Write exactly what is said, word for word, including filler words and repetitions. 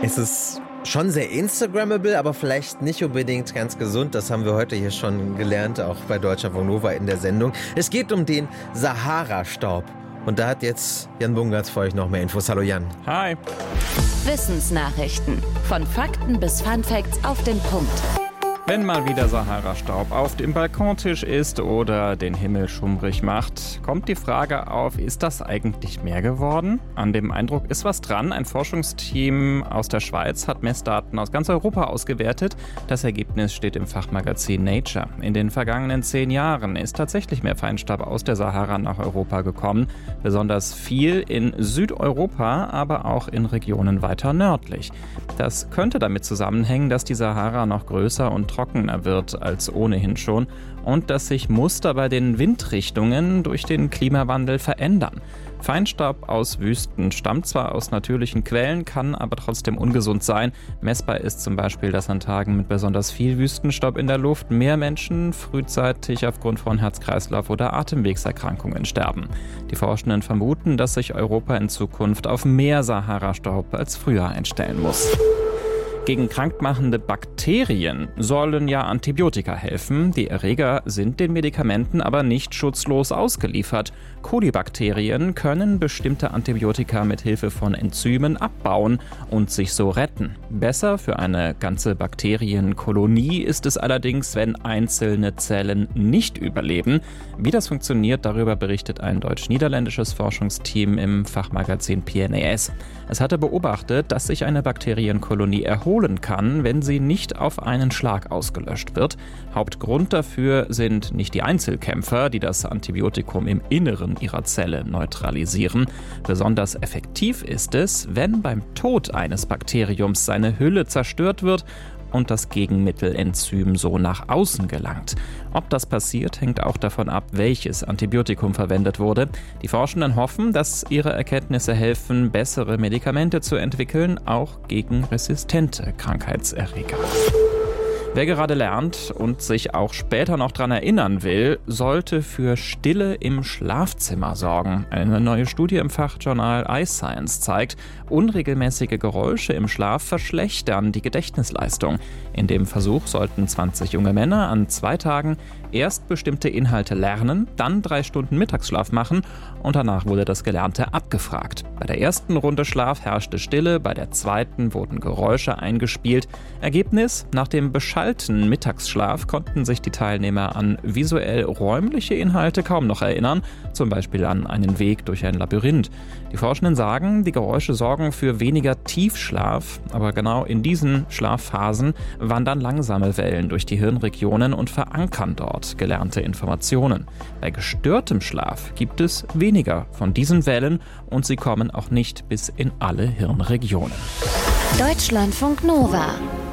Es ist schon sehr Instagrammable, aber vielleicht nicht unbedingt ganz gesund. Das haben wir heute hier schon gelernt, auch bei Deutschlandfunk Nova in der Sendung. Es geht um den Sahara-Staub. Und da hat jetzt Jan Bungartz für euch noch mehr Infos. Hallo Jan. Hi. Wissensnachrichten. Von Fakten bis Funfacts auf den Punkt. Wenn mal wieder Sahara-Staub auf dem Balkontisch ist oder den Himmel schummrig macht, kommt die Frage auf, ist das eigentlich mehr geworden? An dem Eindruck ist was dran. Ein Forschungsteam aus der Schweiz hat Messdaten aus ganz Europa ausgewertet. Das Ergebnis steht im Fachmagazin Nature. In den vergangenen zehn Jahren ist tatsächlich mehr Feinstaub aus der Sahara nach Europa gekommen. Besonders viel in Südeuropa, aber auch in Regionen weiter nördlich. Das könnte damit zusammenhängen, dass die Sahara noch größer und trockener wird als ohnehin schon und dass sich Muster bei den Windrichtungen durch den Klimawandel verändern. Feinstaub aus Wüsten stammt zwar aus natürlichen Quellen, kann aber trotzdem ungesund sein. Messbar ist zum Beispiel, dass an Tagen mit besonders viel Wüstenstaub in der Luft mehr Menschen frühzeitig aufgrund von Herz-Kreislauf- oder Atemwegserkrankungen sterben. Die Forschenden vermuten, dass sich Europa in Zukunft auf mehr Sahara-Staub als früher einstellen muss. Gegen krankmachende Bakterien sollen ja Antibiotika helfen. Die Erreger sind den Medikamenten aber nicht schutzlos ausgeliefert. Kolibakterien können bestimmte Antibiotika mit Hilfe von Enzymen abbauen und sich so retten. Besser für eine ganze Bakterienkolonie ist es allerdings, wenn einzelne Zellen nicht überleben. Wie das funktioniert, darüber berichtet ein deutsch-niederländisches Forschungsteam im Fachmagazin P N A S. Es hatte beobachtet, dass sich eine Bakterienkolonie erholen kann, wenn sie nicht auf einen Schlag ausgelöscht wird. Hauptgrund dafür sind nicht die Einzelkämpfer, die das Antibiotikum im Inneren ihrer Zelle neutralisieren. Besonders effektiv ist es, wenn beim Tod eines Bakteriums seine Hülle zerstört wird und das Gegenmittelenzym so nach außen gelangt. Ob das passiert, hängt auch davon ab, welches Antibiotikum verwendet wurde. Die Forschenden hoffen, dass ihre Erkenntnisse helfen, bessere Medikamente zu entwickeln, auch gegen resistente Krankheitserreger. Wer gerade lernt und sich auch später noch daran erinnern will, sollte für Stille im Schlafzimmer sorgen. Eine neue Studie im Fachjournal iScience zeigt, unregelmäßige Geräusche im Schlaf verschlechtern die Gedächtnisleistung. In dem Versuch sollten zwanzig junge Männer an zwei Tagen erst bestimmte Inhalte lernen, dann drei Stunden Mittagsschlaf machen und danach wurde das Gelernte abgefragt. Bei der ersten Runde Schlaf herrschte Stille, bei der zweiten wurden Geräusche eingespielt. Ergebnis: Nach dem beschallten Mittagsschlaf konnten sich die Teilnehmer an visuell räumliche Inhalte kaum noch erinnern, zum Beispiel an einen Weg durch ein Labyrinth. Die Forschenden sagen, die Geräusche sorgen für weniger Tiefschlaf, aber genau in diesen Schlafphasen wandern langsame Wellen durch die Hirnregionen und verankern dort gelernte Informationen. Bei gestörtem Schlaf gibt es weniger von diesen Wellen und sie kommen auch nicht bis in alle Hirnregionen. Deutschlandfunk Nova.